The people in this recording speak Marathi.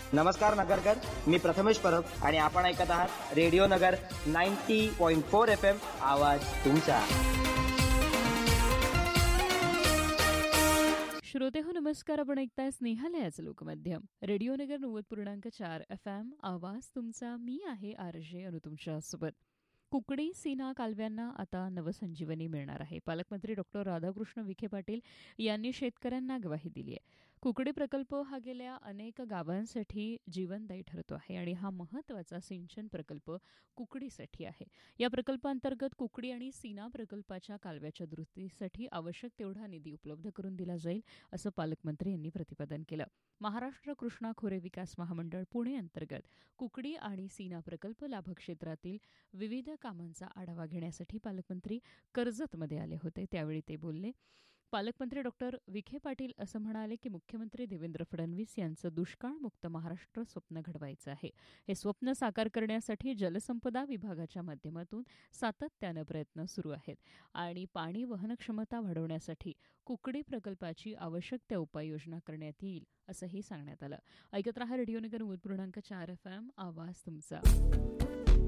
नमस्कार नगरकर, मी प्रथमेश परब आणि आपण ऐकत आहात रेडिओ नगर 90.4 FM. आवाज तुमचा. श्रोते हो नमस्कार. आपण ऐकताय स्नेहालयाचं लोकमाध्यम रेडिओ नगर 90.4 FM. आवाज तुमचा. मी आहे आरजे अनु तुमच्यासोबत. कुकडी सीना कालव्यांना आता नवसंजीवनी मिळणार आहे. पालकमंत्री डॉक्टर राधाकृष्ण विखे पाटील यांनी शेतकऱ्यांना ग्वाही दिली आहे. कुकडी प्रकल्प हा गेल्या अनेक गावांसाठी जीवनदायी ठरतो आहे आणि हा महत्त्वाचा सिंचन प्रकल्प कुकडीसाठी आहे. या प्रकल्पांतर्गत कुकडी आणि सीना प्रकल्पाच्या कालव्याच्या दुरुस्तीसाठी आवश्यक तेवढा निधी उपलब्ध करून दिला जाईल, असं पालकमंत्री यांनी प्रतिपादन केलं. महाराष्ट्र कृष्णा खोरे विकास महामंडळ पुणे अंतर्गत कुकडी आणि सीना प्रकल्प लाभक्षेत्रातील विविध कामांचा आढावा घेण्यासाठी पालकमंत्री कर्जतमध्ये आले होते. त्यावेळी ते बोलले. पालकमंत्री डॉक्टर विखे पाटील असं म्हणाले की मुख्यमंत्री देवेंद्र फडणवीस यांचं दुष्काळमुक्त महाराष्ट्र स्वप्न घडवायचं आहे. हे स्वप्न साकार करण्यासाठी जलसंपदा विभागाच्या माध्यमातून सातत्यानं प्रयत्न सुरू आहेत आणि पाणी वहन क्षमता वाढवण्यासाठी कुकडी प्रकल्पाची आवश्यक त्या उपाययोजना करण्यात येईल, असंही सांगण्यात आलं. ऐकत रहा रेडिओ नगर 90.4 FM. आवाज तुमचा.